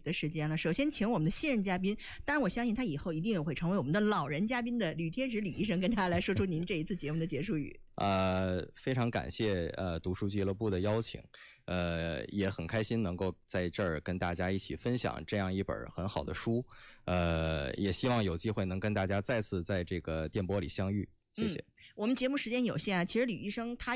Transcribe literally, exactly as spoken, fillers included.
的时间了。首先请我们的现任嘉宾，当然我相信他以后一定也会成为我们的老人嘉宾的吕天石吕医生，跟他来说出您这一次节目的结束语。 呃，非常感谢呃读书俱乐部的邀请，呃，也很开心能够在这儿跟大家一起分享这样一本很好的书，呃，也希望有机会能跟大家再次在这个电波里相遇。谢谢。 嗯，我们节目时间有限啊，其实吕医生他